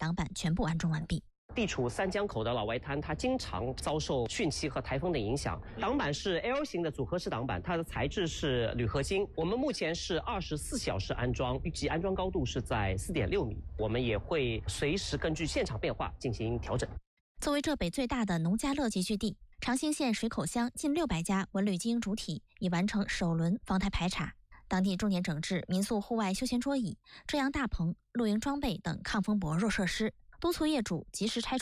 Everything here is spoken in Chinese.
挡板全部安装完毕。 地处三江口的老外滩，它经常遭受汛期和台风的影响。挡板是 L 型的组合式挡板，它的材质是铝合金。我们目前是24小时安装，预计安装高度是在4.6米。我们也会随时根据现场变化进行调整。 作为浙北最大的农家乐集聚地，长兴县水口乡近600家文旅经营主体已完成首轮防台排查。当地重点整治民宿户外休闲桌椅、遮阳大棚、露营装备等抗风薄弱设施，督促业主及时拆除